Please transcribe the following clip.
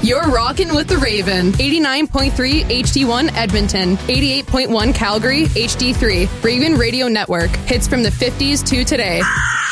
You're rocking with the Raven. 89.3 HD1 Edmonton. 88.1 Calgary HD3. Raven Radio Network. Hits from the 50s to today.